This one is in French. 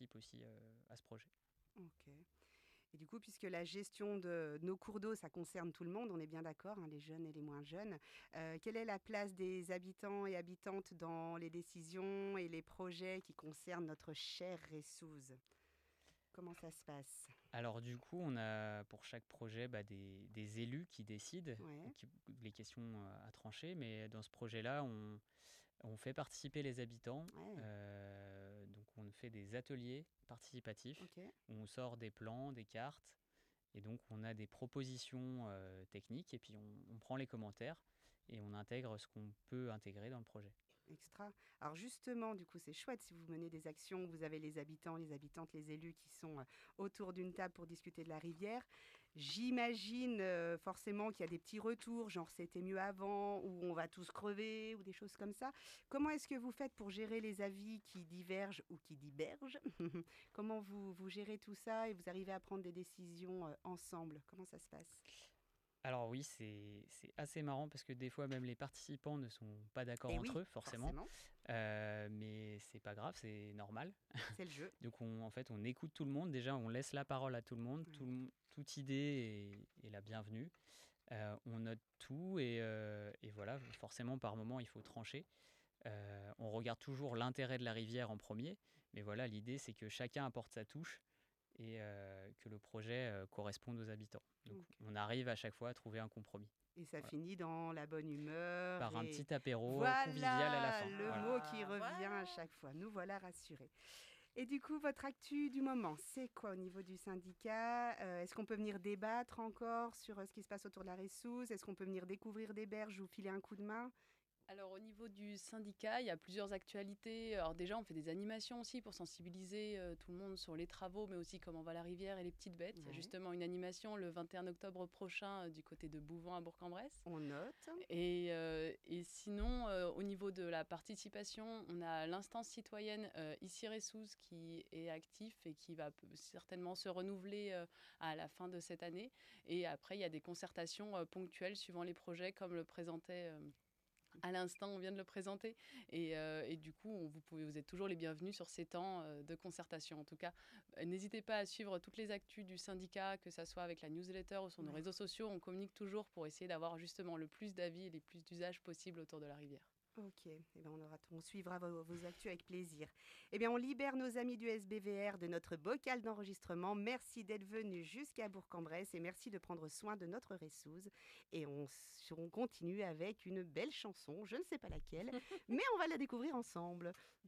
participent aussi à ce projet. Ok. Et du coup, puisque la gestion de nos cours d'eau, ça concerne tout le monde, on est bien d'accord, hein, les jeunes et les moins jeunes, quelle est la place des habitants et habitantes dans les décisions et les projets qui concernent notre chère Ressouze? Comment ça se passe? Alors du coup, on a pour chaque projet des élus qui décident Ouais, les questions à trancher, mais dans ce projet-là, on fait participer les habitants. ouais, Donc on fait des ateliers participatifs ok. où on sort des plans, des cartes, et donc on a des propositions techniques, et puis on prend les commentaires et on intègre ce qu'on peut intégrer dans le projet. Extra. Alors justement, du coup, c'est chouette si vous menez des actions, vous avez les habitants, les habitantes, les élus qui sont autour d'une table pour discuter de la rivière. J'imagine forcément qu'il y a des petits retours, genre c'était mieux avant, ou on va tous crever, ou des choses comme ça. Comment est-ce que vous faites pour gérer les avis qui divergent ou qui divergent? Comment vous gérez tout ça et vous arrivez à prendre des décisions ensemble? Comment ça se passe? Alors oui, c'est assez marrant parce que des fois même les participants ne sont pas d'accord Eh entre oui, eux forcément. forcément, Mais c'est pas grave, c'est normal. c'est le jeu. Donc en fait on écoute tout le monde, déjà on laisse la parole à tout le monde, Ouais. toute idée est la bienvenue. On note tout et voilà, forcément par moment il faut trancher. On regarde toujours l'intérêt de la rivière en premier, mais voilà, l'idée c'est que chacun apporte sa touche et que le projet corresponde aux habitants. Donc Ok. on arrive à chaque fois à trouver un compromis. Et ça Voilà. finit dans la bonne humeur Par un et petit apéro convivial à la voilà fin. le Voilà. mot qui revient à Voilà. chaque fois. Nous voilà rassurés. Et du coup, votre actu du moment, c'est quoi au niveau du syndicat? Est-ce qu'on peut venir débattre encore sur ce qui se passe autour de la Ressouze? Est-ce qu'on peut venir découvrir des berges ou filer un coup de main? Alors au niveau du syndicat, il y a plusieurs actualités. Alors déjà, on fait des animations aussi pour sensibiliser tout le monde sur les travaux, mais aussi comment va la rivière et les petites bêtes. Il y a Ouais. justement une animation le 21 octobre prochain du côté de Bouvant à Bourg-en-Bresse. On note. Et sinon, au niveau de la participation, on a l'instance citoyenne ici Ressouze qui est actif et qui va certainement se renouveler à la fin de cette année. Et après, il y a des concertations ponctuelles suivant les projets, comme le présentait à l'instant, on vient de le présenter. Et du coup, vous êtes toujours les bienvenus sur ces temps de concertation. En tout cas, n'hésitez pas à suivre toutes les actus du syndicat, que ce soit avec la newsletter ou sur nos Ouais. réseaux sociaux. On communique toujours pour essayer d'avoir justement le plus d'avis et les plus d'usages possibles autour de la rivière. Ok, eh ben on suivra vos actus avec plaisir. Eh bien, on libère nos amis du SBVR de notre bocal d'enregistrement. Merci d'être venus jusqu'à Bourg-en-Bresse et merci de prendre soin de notre Ressouze. Et on continue avec une belle chanson, je ne sais pas laquelle, mais on va la découvrir ensemble.